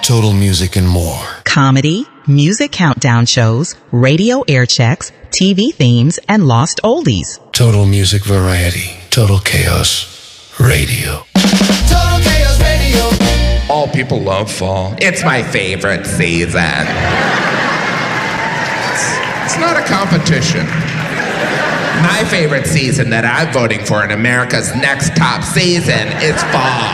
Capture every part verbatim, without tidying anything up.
Total Music and more. Comedy, music countdown shows, radio air checks, T V themes, and lost oldies. Total Music Variety. Total Chaos Radio. Total Chaos Radio. All people love fall. It's my favorite season. It's, it's not a competition. My favorite season that I'm voting for in America's next top season is fall.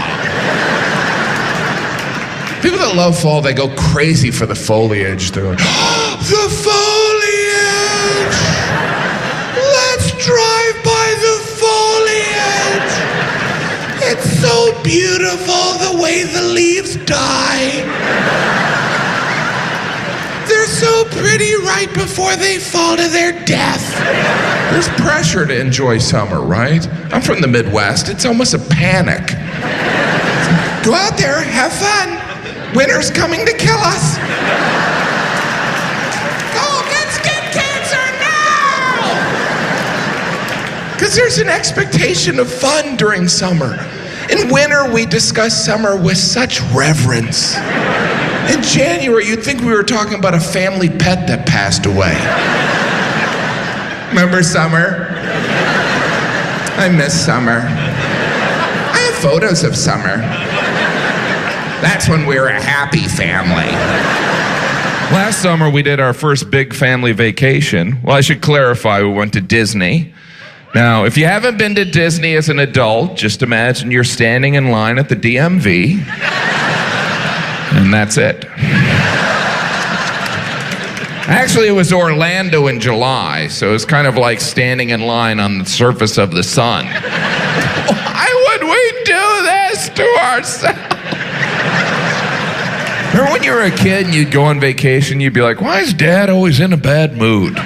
People that love fall, they go crazy for the foliage. They're like, oh, the foliage! Let's drive by the foliage! It's so beautiful the way the leaves die. They're so pretty right before they fall to their death. There's pressure to enjoy summer, right? I'm from the Midwest. It's almost a panic. Go out there, have fun. Winter's coming to kill us. Go get skin cancer now! Because there's an expectation of fun during summer. In winter, we discuss summer with such reverence. In January, you'd think we were talking about a family pet that passed away. Remember summer? I miss summer. I have photos of summer. That's when we were a happy family. Last summer, we did our first big family vacation. Well, I should clarify, we went to Disney. Now, if you haven't been to Disney as an adult, just imagine you're standing in line at the D M V, and that's it. Actually, it was Orlando in July, so it's kind of like standing in line on the surface of the sun. Why would we do this to ourselves? Remember when you were a kid and you'd go on vacation, you'd be like, why is Dad always in a bad mood?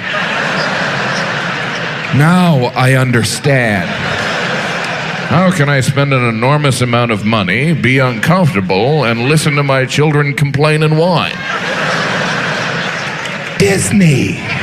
Now I understand. How can I spend an enormous amount of money, be uncomfortable, and listen to my children complain and whine? Disney.